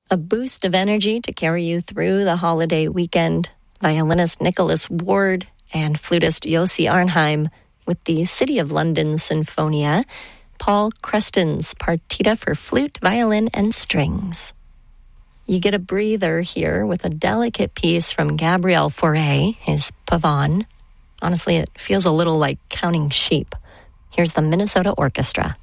A boost of energy to carry you through the holiday weekend. Violinist Nicholas Ward and flutist Yossi Arnheim with the City of London Sinfonia. Paul Creston's Partita for flute, violin, and strings. You get a breather here with a delicate piece from Gabriel Fauré, his Pavane. Honestly, it feels a little like counting sheep. Here's the Minnesota Orchestra.